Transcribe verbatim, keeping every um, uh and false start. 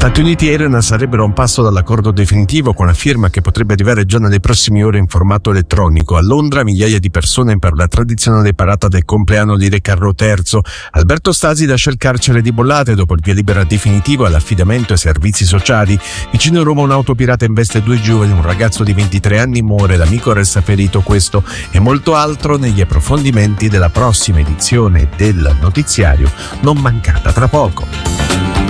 Stati Uniti e Iran sarebbero a un passo dall'accordo definitivo, con la firma che potrebbe arrivare già nelle prossime ore in formato elettronico. A Londra migliaia di persone per la tradizionale parata del compleanno di Re Carlo terzo. Alberto Stasi lascia il carcere di Bollate dopo il via libera definitivo all'affidamento ai servizi sociali. Vicino a Roma un'auto pirata investe due giovani, un ragazzo di ventitré anni muore, l'amico resta ferito. Questo e molto altro negli approfondimenti della prossima edizione del notiziario, non mancata tra poco.